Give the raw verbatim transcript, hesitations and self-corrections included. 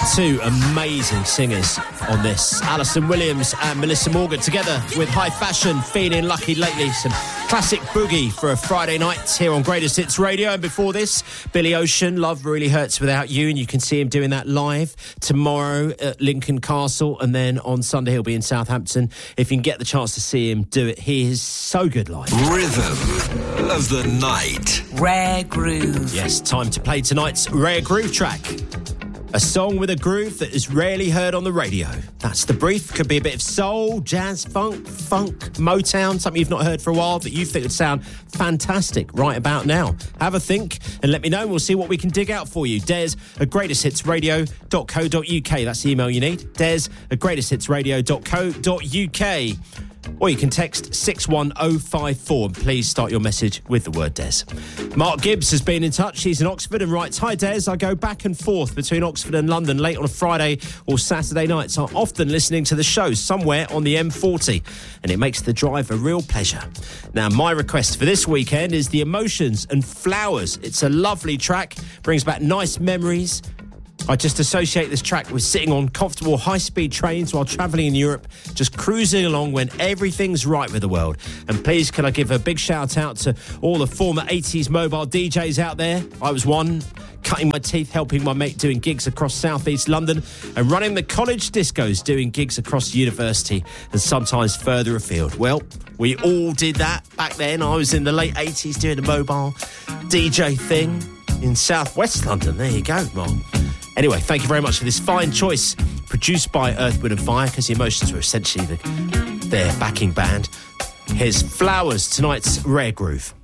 Two amazing singers on this. Alison Williams and Melissa Morgan together with High Fashion, Feeling Lucky Lately. Some classic boogie for a Friday night here on Greatest Hits Radio. And before this, Billy Ocean, Love Really Hurts Without You. And you can see him doing that live tomorrow at Lincoln Castle. And then on Sunday, he'll be in Southampton. If you can get the chance to see him do it, he is so good live. Rhythm of the night. Rare Groove. Yes, time to play tonight's Rare Groove track. A song with a groove that is rarely heard on the radio. That's the brief. Could be a bit of soul, jazz, funk, funk, Motown, something you've not heard for a while that you think would sound fantastic right about now. Have a think and let me know and we'll see what we can dig out for you. Des at greatest hits radio dot co dot uk. That's the email you need. Des at greatest hits radio dot co dot uk. Or you can text six one oh five four and please start your message with the word Des. Mark Gibbs has been in touch. He's in Oxford and writes, "Hi Des, I go back and forth between Oxford and London late on a Friday or Saturday nights. I'm often listening to the show somewhere on the M forty and it makes the drive a real pleasure. Now my request for this weekend is The Emotions and Flowers. It's a lovely track, brings back nice memories. I just associate this track with sitting on comfortable high-speed trains while travelling in Europe, just cruising along when everything's right with the world. And please, can I give a big shout-out to all the former eighties mobile D Js out there? I was one, cutting my teeth, helping my mate doing gigs across South East London and running the college discos, doing gigs across university and sometimes further afield. Well, we all did that back then. I was in the late eighties doing the mobile D J thing in South West London. There you go, Mark. Anyway, thank you very much for this fine choice, produced by Earth, Wind and Fire, because the Emotions were essentially the, their backing band. Here's Flowers, tonight's Rare Groove.